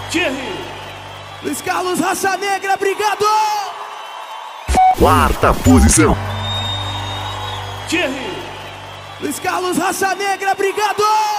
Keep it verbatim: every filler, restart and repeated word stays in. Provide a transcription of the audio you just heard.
Thierry. Luiz Carlos, Raça Negra, obrigado! Quarta posição. Thierry. Luiz Carlos, Raça Negra, obrigado!